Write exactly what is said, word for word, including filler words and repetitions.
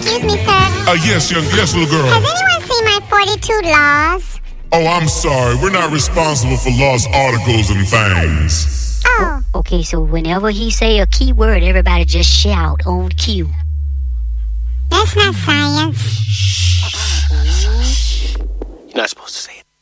Excuse me, sir. Uh, yes, young, yes, little girl. Has anyone seen my forty-two laws? Oh, I'm sorry. We're not responsible for lost articles and things. Oh. Okay, so whenever he say a key word, everybody just shout on cue. That's not science. You're not supposed to say